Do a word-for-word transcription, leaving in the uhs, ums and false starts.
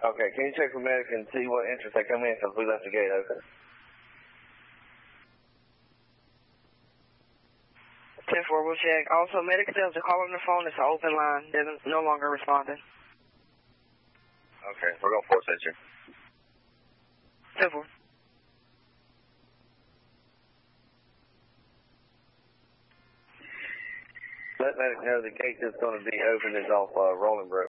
Okay, can you check for medic and see what entrance they come in because we left the gate open? ten four, we'll check. Also, medic tells to call on the phone. It's an open line. They're no longer responding. Okay, we're going to force that you. ten four. Let medic know the gate that's going to be open is off uh, Rolling Brook.